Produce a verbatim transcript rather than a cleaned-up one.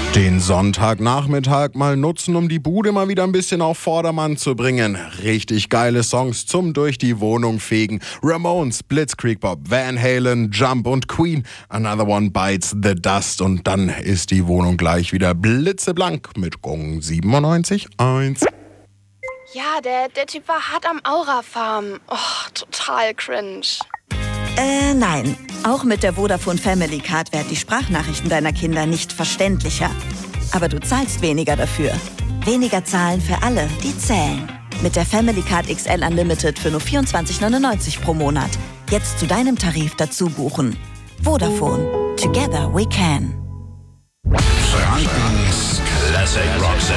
Den Sonntagnachmittag mal nutzen, um die Bude mal wieder ein bisschen auf Vordermann zu bringen. Richtig geile Songs zum durch die Wohnung fegen. Ramones, Blitzkrieg Bob, Van Halen, Jump und Queen. Another One Bites the Dust. Und dann ist die Wohnung gleich wieder blitzeblank mit Gong siebenundneunzig Komma eins. Ja, der, der Typ war hart am Aura-Farm. Oh, total cringe. Äh, nein. Auch mit der Vodafone Family Card werden die Sprachnachrichten deiner Kinder nicht verständlicher. Aber du zahlst weniger dafür. Weniger zahlen für alle, die zählen. Mit der Family Card X L Unlimited für nur vierundzwanzig neunundneunzig pro Monat. Jetzt zu deinem Tarif dazu buchen. Vodafone. Together we can. Frankens Classic Rock